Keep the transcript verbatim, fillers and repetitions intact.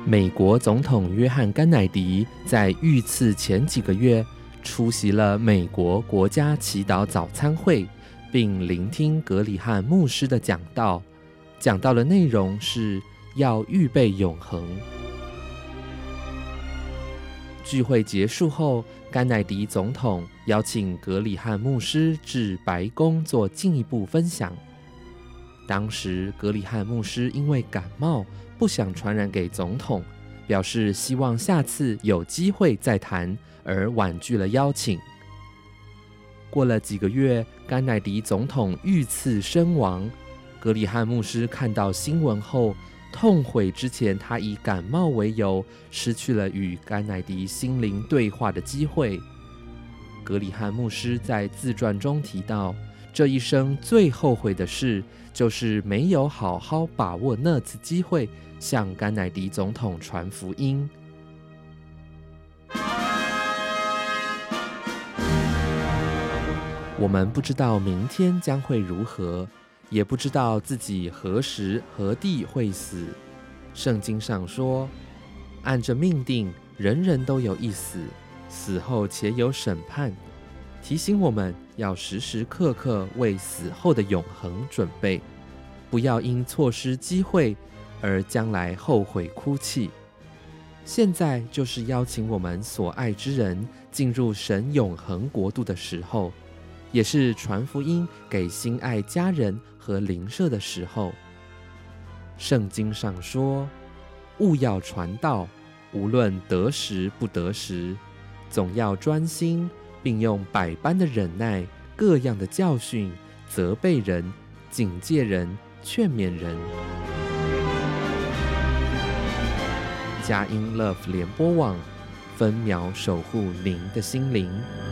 美国总统约翰·甘乃迪在遇刺前几个月出席了美国国家祈祷早餐会，并聆听葛里汉牧师的讲道。讲道的内容是要预备永恒。聚会结束后，甘乃迪总统邀请葛里汉牧师至白宫做进一步分享。当时葛里汉牧师因为感冒，不想传染给总统，表示希望下次有机会再谈，而婉拒了邀请。过了几个月，甘乃迪总统遇刺身亡。葛里汉牧师看到新闻后，痛悔之前他以感冒为由，失去了与甘乃迪心灵对话的机会。葛里汉牧师在自传中提到，这一生最后悔的事，就是没有好好把握那次机会，向甘乃迪总统传福音。我们不知道明天将会如何，也不知道自己何时何地会死。圣经上说，按着命定，人人都有一死，死后且有审判，提醒我们要时时刻刻为死后的永恒准备，不要因错失机会而将来后悔哭泣。现在就是邀请我们所爱之人进入神永恒国度的时候，也是传福音给心爱家人和邻舍的时候。圣经上说，务要传道，无论得时不得时，总要专心，并用百般的忍耐，各样的教训，责备人，警戒人，劝勉人。佳音 Love 联播网，分秒守护您的心灵。